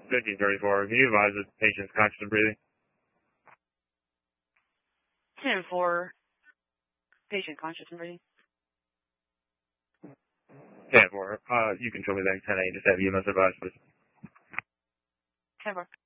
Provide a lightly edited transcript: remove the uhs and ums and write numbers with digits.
1534. Can you advise the patient's conscious and breathing? 10-4. Patient conscious and breathing. 10-4. You can show me that 10-8. Just have EMS advice, please. 10-4.